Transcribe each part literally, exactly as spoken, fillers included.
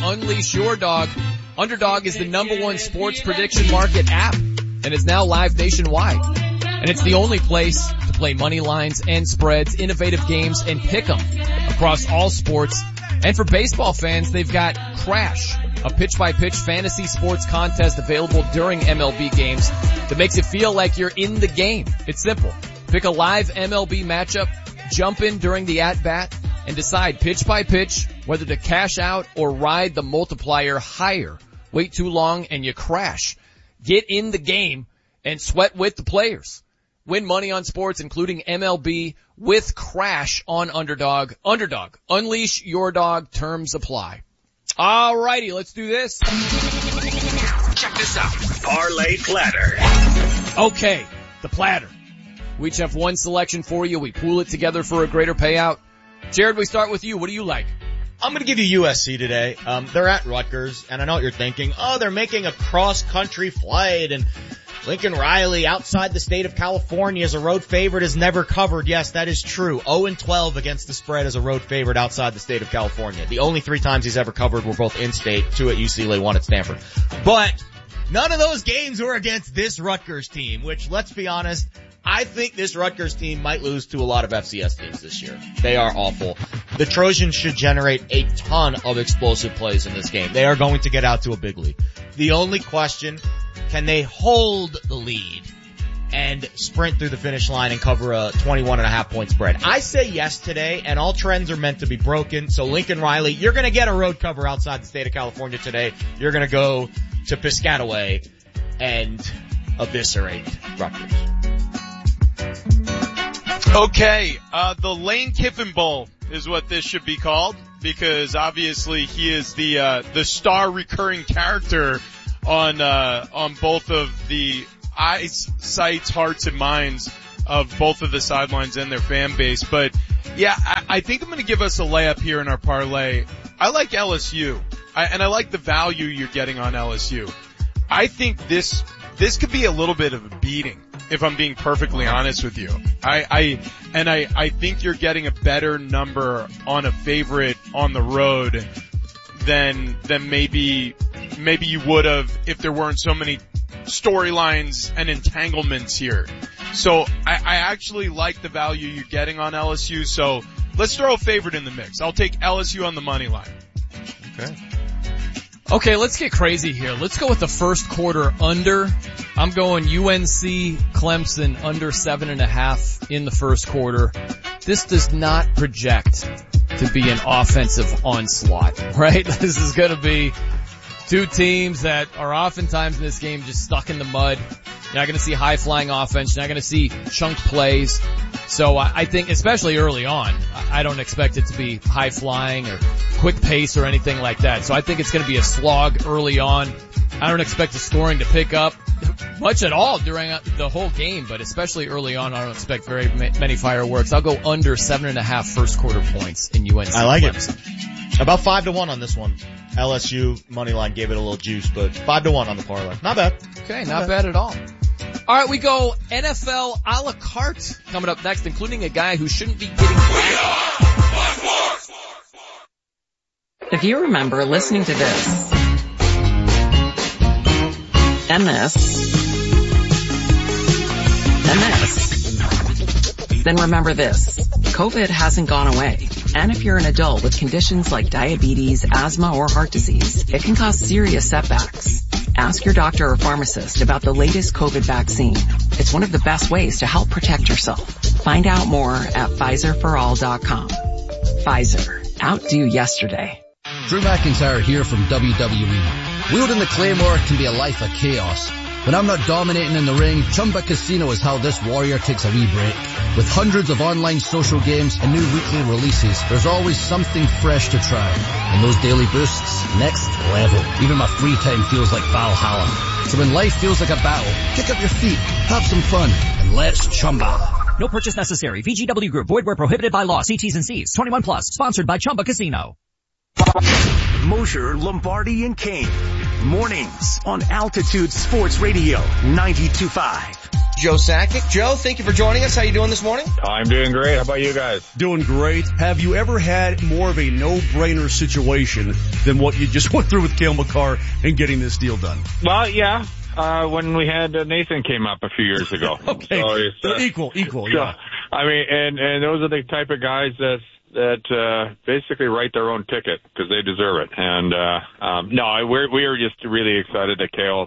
unleash your dog. Underdog is the number one sports prediction market app and is now live nationwide. And it's the only place to play money lines and spreads, innovative games, and pick 'em across all sports. And for baseball fans, they've got Crash, a pitch-by-pitch fantasy sports contest available during M L B games that makes it feel like you're in the game. It's simple. Pick a live M L B matchup, jump in during the at-bat, and decide pitch-by-pitch whether to cash out or ride the multiplier higher. Wait too long and you crash. Get in the game and sweat with the players. Win money on sports, including M L B, with Crash on Underdog. Underdog. Unleash your dog. Terms apply. Alrighty, let's do this. Check this out. Parlay Platter. Okay, the platter. We each have one selection for you. We pool it together for a greater payout. Jared, we start with you. What do you like? I'm going to give you U S C today. Um, they're at Rutgers, and I know what you're thinking. Oh, they're making a cross-country flight, and Lincoln Riley outside the state of California as a road favorite is never covered. Yes, that is true. oh and twelve against the spread as a road favorite outside the state of California. The only three times he's ever covered were both in-state, two at U C L A, one at Stanford. But none of those games were against this Rutgers team, which, let's be honest, I think this Rutgers team might lose to a lot of F C S teams this year. They are awful. The Trojans should generate a ton of explosive plays in this game. They are going to get out to a big lead. The only question, can they hold the lead and sprint through the finish line and cover a twenty-one and a half point spread? I say yes today, and all trends are meant to be broken. So Lincoln Riley, you're going to get a road cover outside the state of California today. You're going to go to Piscataway and eviscerate Rutgers. Okay, uh, the Lane Kiffin Bowl is what this should be called, because obviously he is the, uh, the star recurring character on, uh, on both of the eyes, sights, hearts, and minds of both of the sidelines and their fan base. But yeah, I, I think I'm going to give us a layup here in our parlay. I like L S U, I, and I like the value you're getting on L S U. I think this, this could be a little bit of a beating, if I'm being perfectly honest with you. I, I, and I, I think you're getting a better number on a favorite on the road than, than maybe, maybe you would have if there weren't so many storylines and entanglements here. So I, I actually like the value you're getting on L S U. So let's throw a favorite in the mix. I'll take L S U on the money line. Okay. Okay, let's get crazy here. Let's go with the first quarter under. I'm going U N C Clemson under seven and a half in the first quarter. This does not project to be an offensive onslaught, right? This is going to be two teams that are oftentimes in this game just stuck in the mud. You're not going to see high-flying offense. You're not going to see chunk plays. So I think, especially early on, I don't expect it to be high-flying or quick pace or anything like that. So I think it's going to be a slog early on. I don't expect the scoring to pick up much at all during the whole game, but especially early on, I don't expect very many fireworks. I'll go under seven and a half first quarter points in U N C. I like Clemson. it. About five to one on this one. L S U money line gave it a little juice, but five to one on the parlay. Not bad. Okay, not, not bad. bad at all. All right, we go N F L a la carte coming up next, including a guy who shouldn't be getting back. If you remember listening to this and this and this, then remember this. COVID hasn't gone away. And if you're an adult with conditions like diabetes, asthma, or heart disease, it can cause serious setbacks. Ask your doctor or pharmacist about the latest COVID vaccine. It's one of the best ways to help protect yourself. Find out more at Pfizer for all dot com. Pfizer. Outdo yesterday. Drew McIntyre here from W W E. Wielding the Claymore can be a life of chaos. When I'm not dominating in the ring, Chumba Casino is how this warrior takes a wee break. With hundreds of online social games and new weekly releases, there's always something fresh to try. And those daily boosts, next level. Even my free time feels like Valhalla. So when life feels like a battle, kick up your feet, have some fun, and let's Chumba. No purchase necessary. V G W Group. Void where prohibited by law. See T's and C's. twenty-one plus. Sponsored by Chumba Casino. Mosher, Lombardi, and Kane. Mornings on Altitude Sports Radio ninety-two point five. Joe Sakic. Joe, thank you for joining us. How you doing this morning? I'm doing great. How about you guys? Doing great. Have you ever had more of a no-brainer situation than what you just went through with Cale Makar and getting this deal done? Well, yeah. Uh, when we had uh, Nathan came up a few years ago. okay. So it's, uh, equal, equal, so, yeah. I mean, and, and those are the type of guys that, that, uh, basically write their own ticket because they deserve it. And, uh, um, no, we're, we are just really excited that Cale,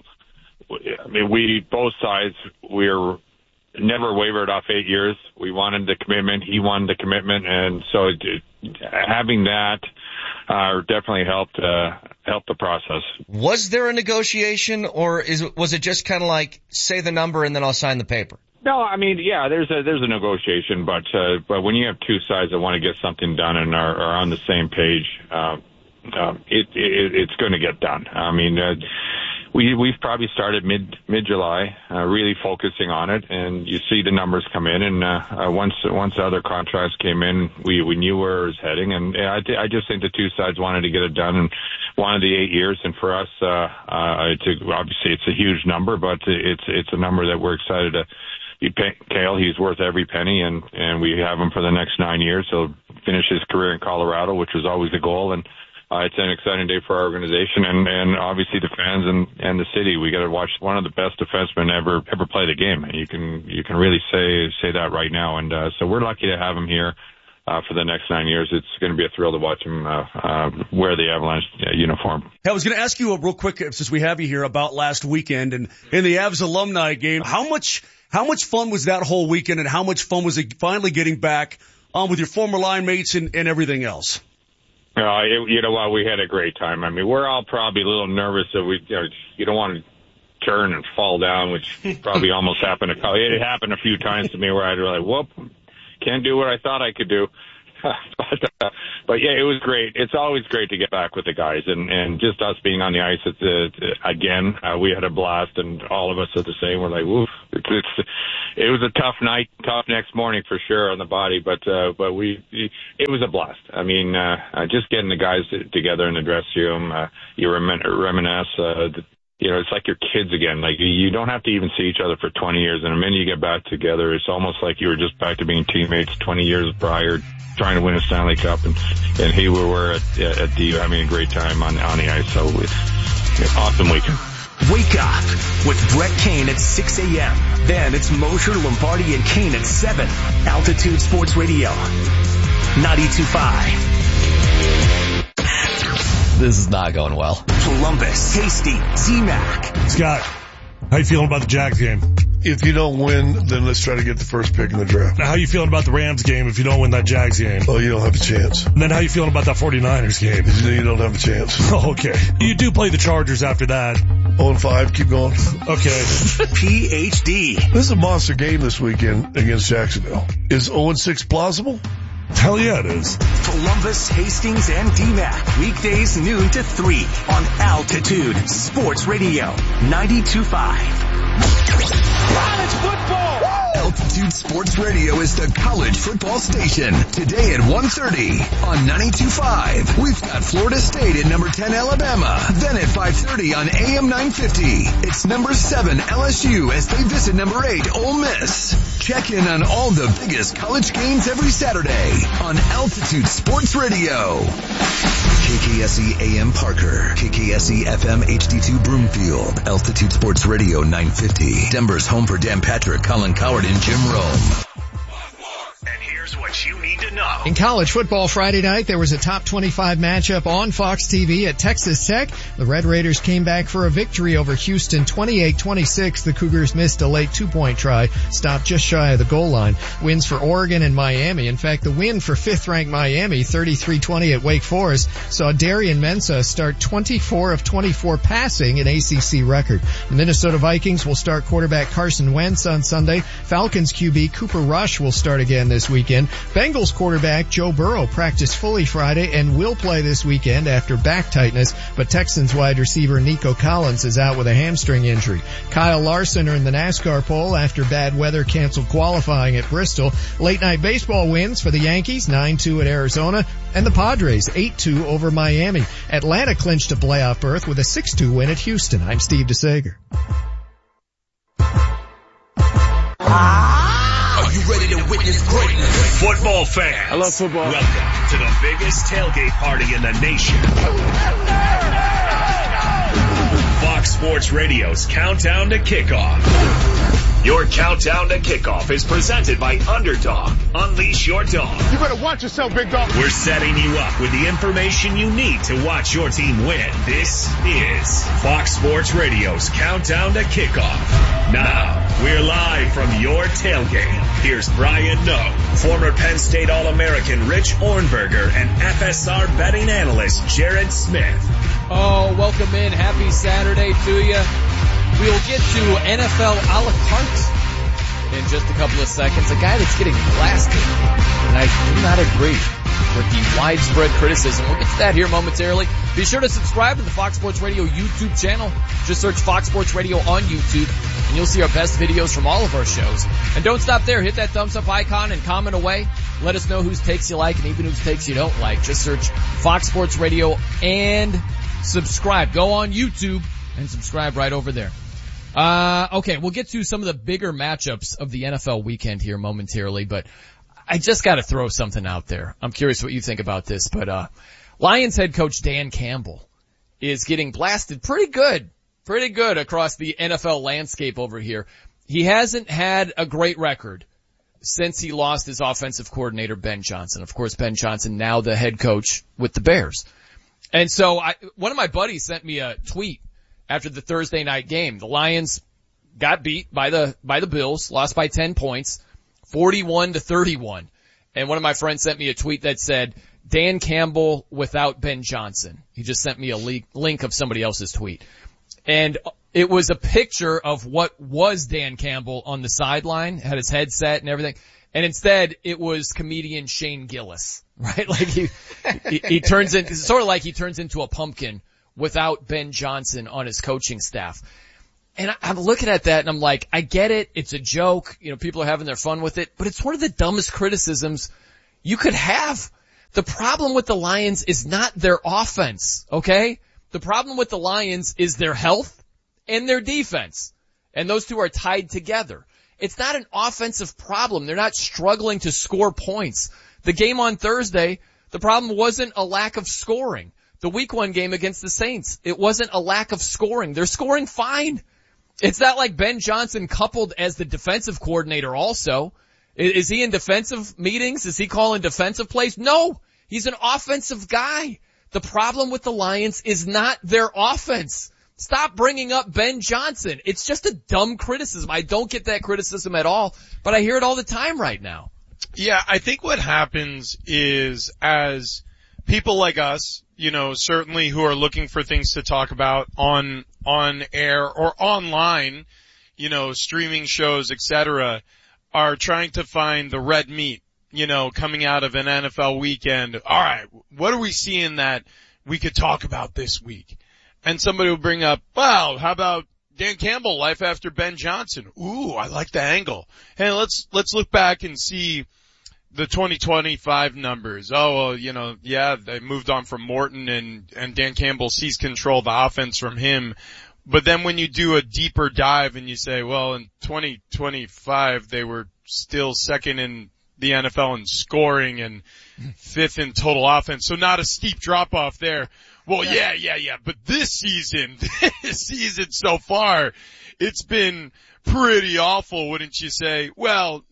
I mean, we, both sides, we're never wavered off eight years. We wanted the commitment. He wanted the commitment. And so it, having that, uh, definitely helped, uh, helped the process. Was there a negotiation, or is was it just kind of like, say the number and then I'll sign the paper? No, I mean, yeah, there's a, there's a negotiation, but, uh, but when you have two sides that want to get something done and are, are on the same page, uh, uh, it, it, it's going to get done. I mean, uh, we, we've probably started mid, mid-July, uh, really focusing on it, and you see the numbers come in, and, uh, uh once, once other contracts came in, we, we knew where it was heading, and I, I just think the two sides wanted to get it done and wanted the eight years, and for us, uh, uh, it's a, obviously it's a huge number, but it's, it's a number that we're excited to be pay, Cale. He's worth every penny, and, and we have him for the next nine years. He'll finish his career in Colorado, which was always the goal, and Uh, it's an exciting day for our organization and, and obviously the fans and, and the city. We got to watch one of the best defensemen ever ever play the game. And you can you can really say say that right now. And uh, so we're lucky to have him here uh, for the next nine years. It's going to be a thrill to watch him uh, uh, wear the Avalanche uh, uniform. Hey, I was going to ask you a real quick, since we have you here, about last weekend and in the Avs alumni game. How much how much fun was that whole weekend, and how much fun was it finally getting back on um, with your former line mates and, and everything else? Uh, it, you know what? We had a great time. I mean, we're all probably a little nervous that we, you know, you don't want to turn and fall down, which probably almost happened. A couple, it happened a few times to me where I'd be like, whoop, can't do what I thought I could do. but, uh, but yeah, it was great. It's always great to get back with the guys, and, and just us being on the ice. It's, uh, again, uh, we had a blast, and all of us are the same. We're like, woof. It's, it's, it was a tough night, tough next morning for sure on the body, but, uh, but we, it was a blast. I mean, uh, uh just getting the guys together in the dressing room, uh, you remin- reminisce, uh, the, you know, it's like your kids again. Like, you don't have to even see each other for twenty years, and the minute you get back together, it's almost like you were just back to being teammates twenty years prior, trying to win a Stanley Cup, and, and here we were at, at D U having a great time on, on the ice. So, it's awesome weekend. Wake up with Brett Kane at six a.m. Then it's Mosher, Lombardi, and Kane at seven. Altitude Sports Radio, ninety-two point five. This is not going well. Columbus, Hasty, Z-Mac. Scott, how you feeling about the Jags game? If you don't win, then let's try to get the first pick in the draft. Now, how you feeling about the Rams game if you don't win that Jags game? Oh, you don't have a chance. And then how you feeling about that 49ers game? You don't have a chance. Oh, okay. You do play the Chargers after that. oh and five, keep going. Okay. P H D. This is a monster game this weekend against Jacksonville. Is oh and six plausible? Hell yeah, it is. Columbus, Hastings, and D MAC. Weekdays noon to three on Altitude Sports Radio, ninety-two point five. College football! Altitude Sports Radio is the college football station. Today at one thirty on ninety-two point five. We've got Florida State at number ten Alabama. Then at five thirty on A M nine fifty, it's number seven L S U as they visit number eight Ole Miss. Check in on all the biggest college games every Saturday on Altitude Sports Radio. K K S E A M Parker, K K S E F M H D two Broomfield, Altitude Sports Radio nine fifty. Denver's home for Dan Patrick, Colin Coward, and Jim Rome. And here's what you need to know. In college football Friday night, there was a top twenty-five matchup on Fox T V at Texas Tech. The Red Raiders came back for a victory over Houston twenty-eight twenty-six. The Cougars missed a late two-point try, stopped just shy of the goal line. Wins for Oregon and Miami. In fact, the win for fifth-ranked Miami, thirty-three twenty at Wake Forest, saw Darian Mensah start twenty-four of twenty-four passing, an A C C record. The Minnesota Vikings will start quarterback Carson Wentz on Sunday. Falcons Q B Cooper Rush will start again this weekend. Bengals quarterback Joe Burrow practiced fully Friday and will play this weekend after back tightness, but Texans wide receiver Nico Collins is out with a hamstring injury. Kyle Larson earned the NASCAR pole after bad weather canceled qualifying at Bristol. Late night baseball wins for the Yankees, nine two at Arizona, and the Padres, eight two over Miami. Atlanta clinched a playoff berth with a six two win at Houston. I'm Steve DeSager. Are you ready to witness greatness? Football fans. I love football. Welcome to the biggest tailgate party in the nation. Fox Sports Radio's Countdown to Kickoff. Your Countdown to Kickoff is presented by Underdog. Unleash your dog. You better watch yourself, big dog. We're setting you up with the information you need to watch your team win. This is Fox Sports Radio's Countdown to Kickoff. Now, we're live from your tailgate. Here's Brian Noe, former Penn State All-American Rich Ornberger, and F S R betting analyst Jared Smith. Oh, welcome in. Happy Saturday to you. We'll get to N F L a la carte in just a couple of seconds. A guy that's getting blasted, and I do not agree with the widespread criticism. We'll get to that here momentarily. Be sure to subscribe to the Fox Sports Radio YouTube channel. Just search Fox Sports Radio on YouTube, and you'll see our best videos from all of our shows. And don't stop there. Hit that thumbs up icon and comment away. Let us know whose takes you like and even whose takes you don't like. Just search Fox Sports Radio and subscribe. Go on YouTube and subscribe right over there. Uh, okay, we'll get to some of the bigger matchups of the N F L weekend here momentarily, but I just gotta throw something out there. I'm curious what you think about this, but, uh, Lions head coach Dan Campbell is getting blasted pretty good, pretty good across the N F L landscape over here. He hasn't had a great record since he lost his offensive coordinator, Ben Johnson. Of course, Ben Johnson now the head coach with the Bears. And so I, one of my buddies sent me a tweet after the Thursday night game. The Lions got beat by the, by the Bills, lost by ten points, forty-one to thirty-one. And one of my friends sent me a tweet that said, Dan Campbell without Ben Johnson. He just sent me a le- link of somebody else's tweet. And it was a picture of what was Dan Campbell on the sideline, had his headset and everything. And instead, it was comedian Shane Gillis, right? Like he, he, he turns in, sort of like he turns into a pumpkin without Ben Johnson on his coaching staff. And I, I'm looking at that and I'm like, I get it. It's a joke. You know, people are having their fun with it, but it's one of the dumbest criticisms you could have. The problem with the Lions is not their offense, okay? The problem with the Lions is their health and their defense. And those two are tied together. It's not an offensive problem. They're not struggling to score points. The game on Thursday, the problem wasn't a lack of scoring. The week one game against the Saints, it wasn't a lack of scoring. They're scoring fine. It's not like Ben Johnson coupled as the defensive coordinator also. Is he in defensive meetings? Is he calling defensive plays? No, he's an offensive guy. The problem with the Lions is not their offense. Stop bringing up Ben Johnson. It's just a dumb criticism. I don't get that criticism at all, but I hear it all the time right now. Yeah, I think what happens is as people like us, you know, certainly who are looking for things to talk about on, on air or online, you know, streaming shows, et cetera, are trying to find the red meat, you know, coming out of an N F L weekend. All right, what are we seeing that we could talk about this week? And somebody will bring up, well, how about Dan Campbell, life after Ben Johnson? Ooh, I like the angle. Hey, let's, let's look back and see the twenty twenty-five numbers. Oh, well, you know, yeah, they moved on from Morton and, and Dan Campbell seized control of the offense from him. But then when you do a deeper dive and you say, well, in twenty twenty-five, they were still second in the N F L in scoring and fifth in total offense. So not a steep drop off there. Well, yeah, yeah, yeah. But this season, this season so far, it's been pretty awful, wouldn't you say? Well,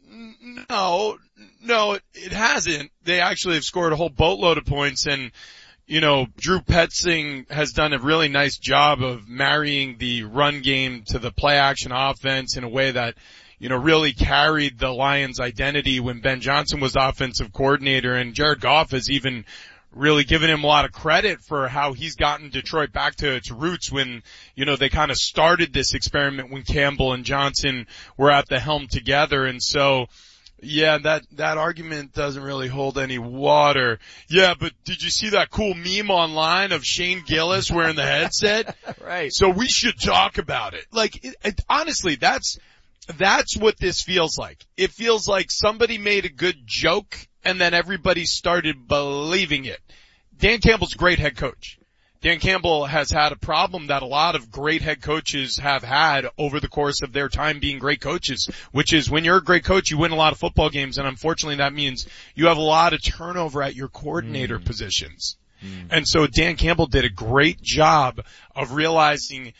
no, no, it, it hasn't. They actually have scored a whole boatload of points, and, you know, Drew Petzing has done a really nice job of marrying the run game to the play action offense in a way that, you know, really carried the Lions' identity when Ben Johnson was offensive coordinator, and Jared Goff has even really given him a lot of credit for how he's gotten Detroit back to its roots when, you know, they kind of started this experiment when Campbell and Johnson were at the helm together. And so, yeah, that, that argument doesn't really hold any water. Yeah, but did you see that cool meme online of Shane Gillis wearing the headset? Right. So we should talk about it. Like, it, it, honestly, that's, that's what this feels like. It feels like somebody made a good joke and then everybody started believing it. Dan Campbell's a great head coach. Dan Campbell has had a problem that a lot of great head coaches have had over the course of their time being great coaches, which is when you're a great coach, you win a lot of football games, and unfortunately that means you have a lot of turnover at your coordinator mm. positions. Mm. And so Dan Campbell did a great job of realizing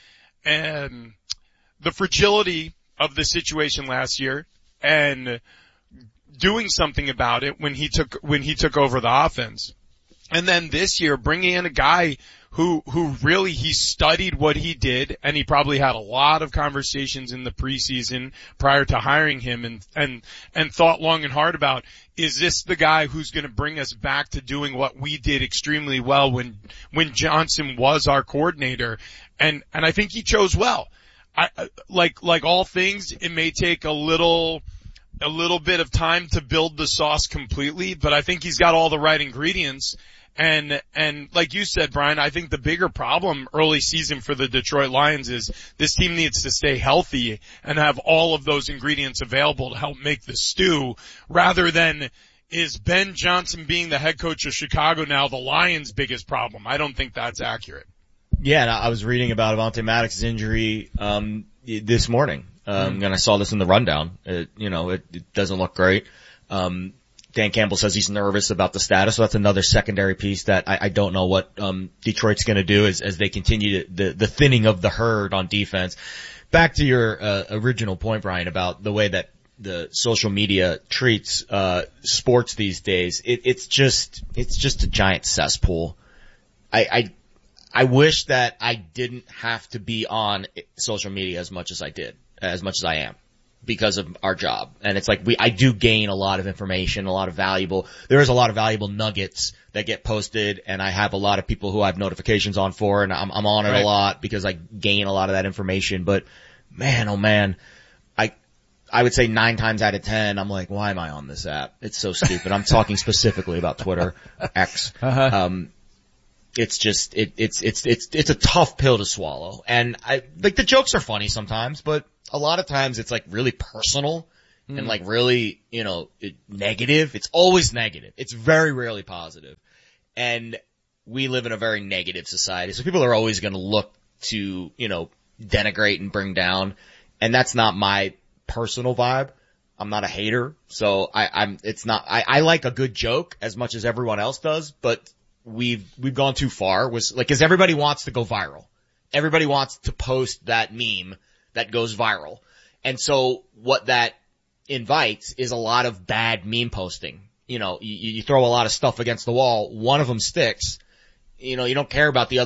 um, the fragility of the situation last year and doing something about it when he took when he took over the offense. And then this year, bringing in a guy who, who really, he studied what he did, and he probably had a lot of conversations in the preseason prior to hiring him and, and, and thought long and hard about, is this the guy who's going to bring us back to doing what we did extremely well when, when Johnson was our coordinator? And, and I think he chose well. I, like, like all things, it may take a little, a little bit of time to build the sauce completely, but I think he's got all the right ingredients. And, and like you said, Brian, I think the bigger problem early season for the Detroit Lions is this team needs to stay healthy and have all of those ingredients available to help make the stew, rather than is Ben Johnson being the head coach of Chicago now the Lions' biggest problem. I don't think that's accurate. Yeah, and I was reading about Avonte Maddox's injury, um, this morning. Um, mm-hmm. and I saw this in the rundown. It, you know, it, it doesn't look great. Um, Dan Campbell says he's nervous about the status, so that's another secondary piece that I, I don't know what um Detroit's going to do as, as they continue to, the, the thinning of the herd on defense. Back to your uh, original point, Brian, about the way that the social media treats uh sports these days. It, it's just it's just a giant cesspool. I, I I wish that I didn't have to be on social media as much as I did, as much as I am, because of our job. And it's like we, I do gain a lot of information, a lot of valuable, there is a lot of valuable nuggets that get posted, and I have a lot of people who I have notifications on for, and I'm, I'm on it right. a lot because I gain a lot of that information. But man, oh man, I, I would say nine times out of ten, I'm like, why am I on this app? It's so stupid. I'm talking specifically about Twitter, X. Uh-huh. Um, it's just, it, it's, it's, it's, it's a tough pill to swallow. And I, like the jokes are funny sometimes, but a lot of times it's like really personal mm. and like really, you know, it, negative. It's always negative. It's very rarely positive. And we live in a very negative society. So people are always going to look to, you know, denigrate and bring down. And that's not my personal vibe. I'm not a hater. So I, I'm, it's not, I, I like a good joke as much as everyone else does, but we've, we've gone too far. Was like, cause everybody wants to go viral. Everybody wants to post that meme that goes viral. And so what that invites is a lot of bad meme posting. You know, you, you throw a lot of stuff against the wall, one of them sticks. You know, you don't care about the other